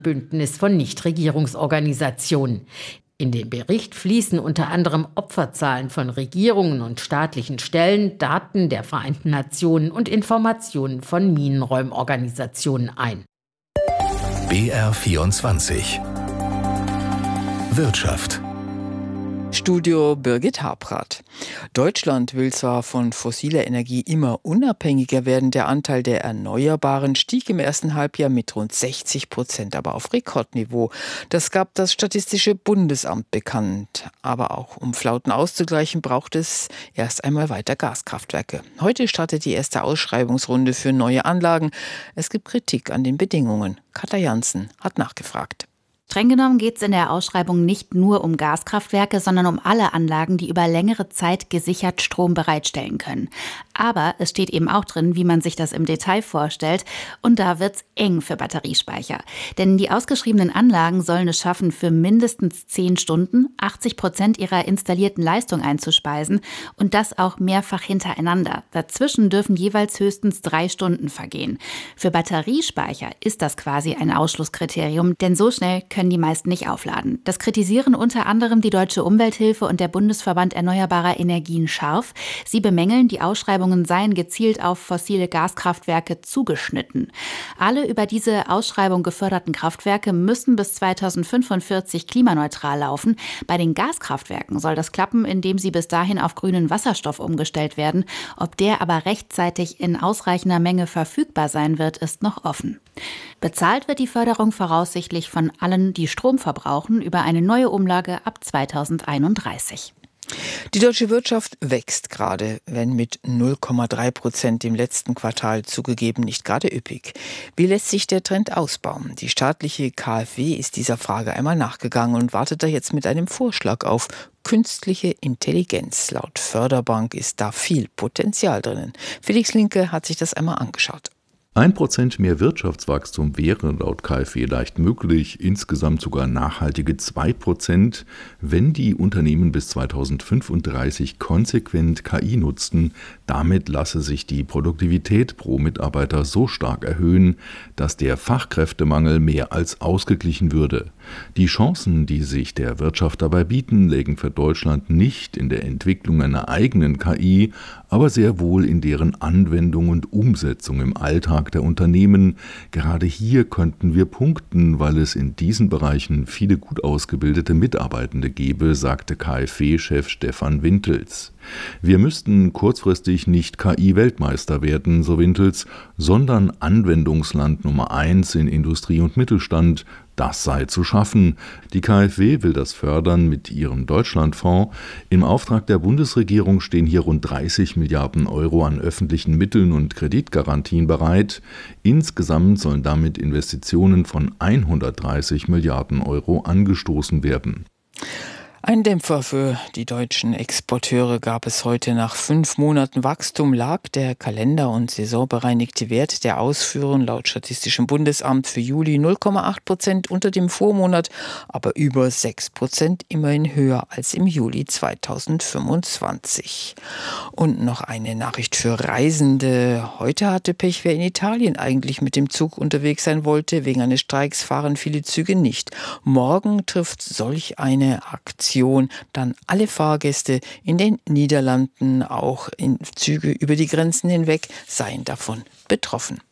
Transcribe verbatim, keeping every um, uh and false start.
Bündnis von Nichtregierungsorganisationen. In den Bericht fließen unter anderem Opferzahlen von Regierungen und staatlichen Stellen, Daten der Vereinten Nationen und Informationen von Minenräumorganisationen ein. B R vierundzwanzig Wirtschaft. Studio Birgit Habrath. Deutschland will zwar von fossiler Energie immer unabhängiger werden, der Anteil der Erneuerbaren stieg im ersten Halbjahr mit rund sechzig Prozent, aber auf Rekordniveau. Das gab das Statistische Bundesamt bekannt. Aber auch um Flauten auszugleichen, braucht es erst einmal weiter Gaskraftwerke. Heute startet die erste Ausschreibungsrunde für neue Anlagen. Es gibt Kritik an den Bedingungen. Katja Jansen hat nachgefragt. Streng genommen geht es in der Ausschreibung nicht nur um Gaskraftwerke, sondern um alle Anlagen, die über längere Zeit gesichert Strom bereitstellen können. Aber es steht eben auch drin, wie man sich das im Detail vorstellt. Und da wird's eng für Batteriespeicher. Denn die ausgeschriebenen Anlagen sollen es schaffen, für mindestens zehn Stunden achtzig Prozent ihrer installierten Leistung einzuspeisen. Und das auch mehrfach hintereinander. Dazwischen dürfen jeweils höchstens drei Stunden vergehen. Für Batteriespeicher ist das quasi ein Ausschlusskriterium, denn so schnell können die meisten nicht aufladen. Das kritisieren unter anderem die Deutsche Umwelthilfe und der Bundesverband Erneuerbarer Energien scharf. Sie bemängeln, die Ausschreibungen seien gezielt auf fossile Gaskraftwerke zugeschnitten. Alle über diese Ausschreibung geförderten Kraftwerke müssen bis zweitausendfünfundvierzig klimaneutral laufen. Bei den Gaskraftwerken soll das klappen, indem sie bis dahin auf grünen Wasserstoff umgestellt werden. Ob der aber rechtzeitig in ausreichender Menge verfügbar sein wird, ist noch offen. Bezahlt wird die Förderung voraussichtlich von allen, die Strom verbrauchen, über eine neue Umlage ab zweitausendeinunddreißig. Die deutsche Wirtschaft wächst gerade, wenn mit null Komma drei Prozent im letzten Quartal zugegeben nicht gerade üppig. Wie lässt sich der Trend ausbauen? Die staatliche K f W ist dieser Frage einmal nachgegangen und wartet da jetzt mit einem Vorschlag auf künstliche Intelligenz. Laut Förderbank ist da viel Potenzial drinnen. Felix Linke hat sich das einmal angeschaut. Ein Prozent mehr Wirtschaftswachstum wäre laut K f W leicht möglich, insgesamt sogar nachhaltige zwei Prozent, wenn die Unternehmen bis zweitausendfünfunddreißig konsequent K I nutzten. Damit lasse sich die Produktivität pro Mitarbeiter so stark erhöhen, dass der Fachkräftemangel mehr als ausgeglichen würde. Die Chancen, die sich der Wirtschaft dabei bieten, lägen für Deutschland nicht in der Entwicklung einer eigenen K I, aber sehr wohl in deren Anwendung und Umsetzung im Alltag der Unternehmen. Gerade hier könnten wir punkten, weil es in diesen Bereichen viele gut ausgebildete Mitarbeitende gäbe, sagte K f W-Chef Stefan Wintels. Wir müssten kurzfristig nicht K I-Weltmeister werden, so Wintels, sondern Anwendungsland Nummer eins in Industrie und Mittelstand. Das sei zu schaffen. Die K f W will das fördern mit ihrem Deutschlandfonds. Im Auftrag der Bundesregierung stehen hier rund dreißig Milliarden Euro an öffentlichen Mitteln und Kreditgarantien bereit. Insgesamt sollen damit Investitionen von hundertdreißig Milliarden Euro angestoßen werden. Ein Dämpfer für die deutschen Exporteure gab es heute. Nach fünf Monaten Wachstum lag der kalender- und saisonbereinigte Wert der Ausfuhren laut Statistischem Bundesamt für Juli null Komma acht Prozent unter dem Vormonat, aber über sechs Prozent immerhin höher als im Juli zweitausendfünfundzwanzig. Und noch eine Nachricht für Reisende. Heute hatte Pech, wer in Italien eigentlich mit dem Zug unterwegs sein wollte. Wegen eines Streiks fahren viele Züge nicht. Morgen trifft solch eine Aktion dann alle Fahrgäste in den Niederlanden, auch in Züge über die Grenzen hinweg, seien davon betroffen.